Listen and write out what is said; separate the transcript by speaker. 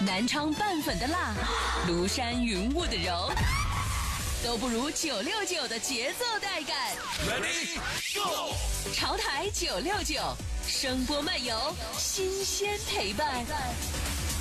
Speaker 1: 南昌拌粉的辣，庐山云雾的柔，都不如969的节奏带感。
Speaker 2: Ready Go！
Speaker 1: 潮台969，声波漫游，新鲜陪伴。